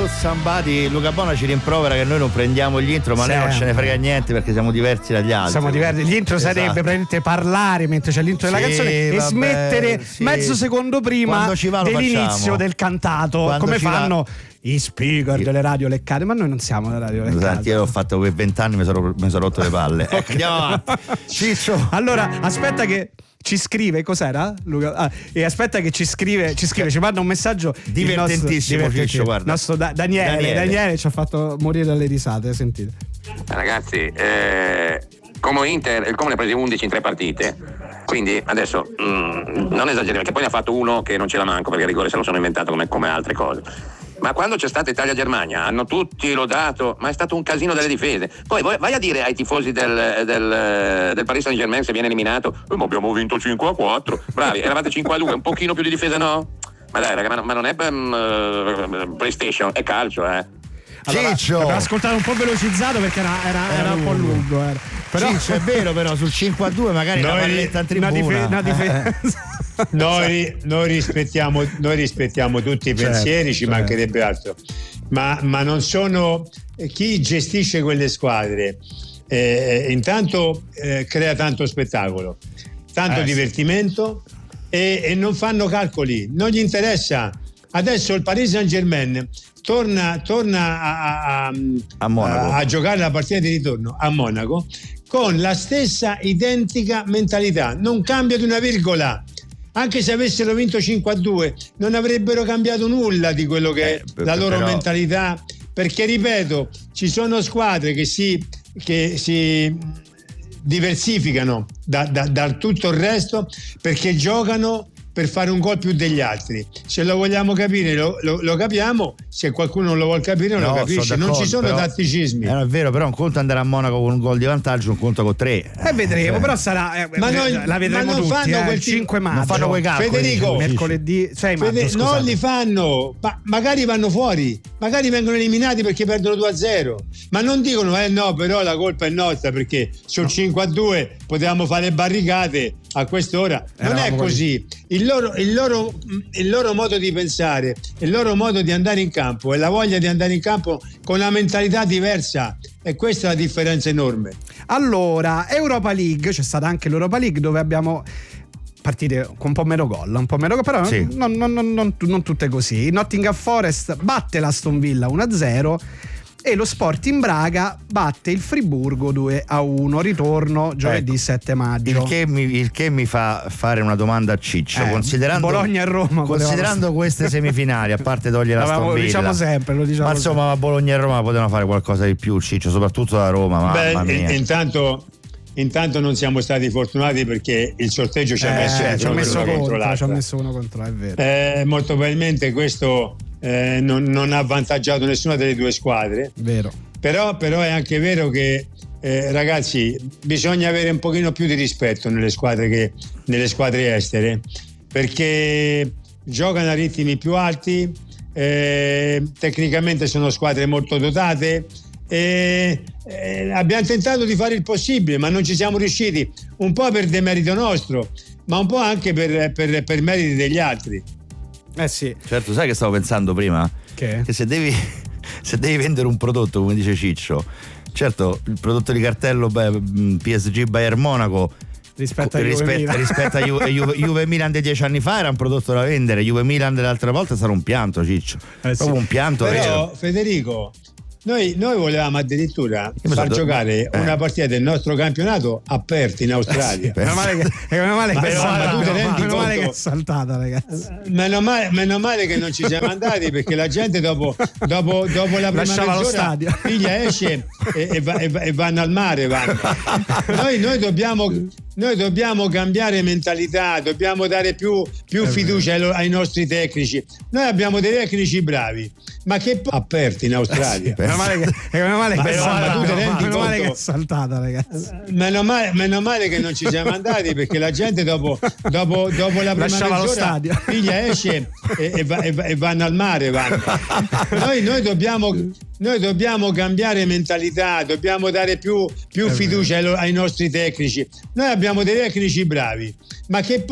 You Somebody. Luca Bona ci rimprovera che noi non prendiamo gli intro, ma noi non ce ne frega niente perché siamo diversi dagli altri. Siamo diversi. L'intro sarebbe praticamente parlare mentre c'è l'intro della canzone e smettere mezzo secondo prima dell'inizio del cantato, quando come fanno i speaker delle radio leccate, ma noi non siamo la radio leccate. Io l'ho fatto per 20 anni, mi sono rotto le palle. Ecco, andiamo avanti. Ciccio. Allora, aspetta che ci scrive, cos'era? Luca? E aspetta che ci scrive, ci manda un messaggio divertentissimo, Ciccio, guarda. Il nostro Daniele ci ha fatto morire dalle risate, sentite. Ragazzi, come Inter, il Como ne ha presi 11 in 3 partite. Quindi adesso non esageriamo, perché poi ne ha fatto uno che non ce la manco, perché il rigore se lo sono inventato come altre cose. Ma quando c'è stata Italia-Germania hanno tutti lodato, ma è stato un casino delle difese. Poi vai a dire ai tifosi del Paris Saint-Germain, se viene eliminato, ma abbiamo vinto 5-4. Bravi, eravate 5-2, un pochino più di difesa no? Ma dai raga, ma non è PlayStation, è calcio, Ciccio, abbiamo ascoltato un po' velocizzato perché era un po' lungo. Però Ciccio, è vero, però sul 5-2 magari una palletta in tribuna. Una difesa. Noi rispettiamo tutti i pensieri, ci mancherebbe altro, ma non sono chi gestisce quelle squadre. Intanto crea tanto spettacolo, tanto divertimento e non fanno calcoli, non gli interessa. Adesso il Paris Saint-Germain torna a giocare la partita di ritorno a Monaco con la stessa identica mentalità, non cambia di una virgola. Anche se avessero vinto 5-2 non avrebbero cambiato nulla di quello che è la loro mentalità, perché ripeto, ci sono squadre che si diversificano da tutto il resto perché giocano per fare un gol più degli altri. Se lo vogliamo capire lo capiamo, se qualcuno non lo vuol capire non lo capisce, non ci sono tatticismi. È vero, però un conto andare a Monaco con un gol di vantaggio, un conto con 3. Vedremo, però sarà la vedremo non tutti, fanno quel 5 maggio. Non fanno quei calcoli. Federico, mercoledì 6 maggio, non li fanno, ma magari vanno fuori, magari vengono eliminati perché perdono 2-0, ma non dicono no, però la colpa è nostra perché sul 5-2 potevamo fare barricate a quest'ora. Non è così. Il loro modo di pensare, il loro modo di andare in campo e la voglia di andare in campo con una mentalità diversa, e questa è la differenza enorme. Allora, Europa League, c'è stata anche l'Europa League dove abbiamo partite con un po' meno gol, però sì. non tutte così. Nottingham Forest batte l'Aston Villa 1-0 e lo Sporting Braga batte il Friburgo 2-1, ritorno giovedì 7 maggio. Il che mi fa fare una domanda a Ciccio, considerando Bologna e Roma, considerando queste semifinali, a parte togliere la Aston Villa, lo diciamo sempre, ma insomma, ma Bologna e Roma potevano fare qualcosa di più, Ciccio, soprattutto da Roma. Mamma mia. Intanto non siamo stati fortunati perché il sorteggio ci ha messo uno contro, è vero. Molto probabilmente questo non ha avvantaggiato nessuna delle due squadre. Vero. Però è anche vero che ragazzi, bisogna avere un pochino più di rispetto nelle squadre estere, perché giocano a ritmi più alti, tecnicamente sono squadre molto dotate. Abbiamo tentato di fare il possibile, ma non ci siamo riusciti, un po' per demerito nostro, ma un po' anche per meriti degli altri. Sì. Certo, sai che stavo pensando prima? Che se devi vendere un prodotto, come dice Ciccio, certo, il prodotto di cartello PSG Bayern Monaco rispetto a Juve Milan di 10 anni fa era un prodotto da vendere. Juve Milan dell'altra volta sarà un pianto, Ciccio, proprio un pianto. Però Federico, noi volevamo addirittura far giocare una partita del nostro campionato aperti in Australia. Meno male che è saltata, ragazzi. Meno male che non ci siamo andati, perché la gente dopo la prima mezz'ora piglia, esce e vanno al mare. Noi dobbiamo cambiare mentalità, dobbiamo dare più fiducia ai nostri tecnici. Noi abbiamo dei tecnici bravi, ma che aperti in Australia. Meno male che è saltata, ragazzi. Meno male che non ci siamo andati, perché la gente dopo la prima mezz'ora piglia, esce e vanno al mare. Noi dobbiamo cambiare mentalità, dobbiamo dare più fiducia ai nostri tecnici. Noi abbiamo dei tecnici bravi, ma che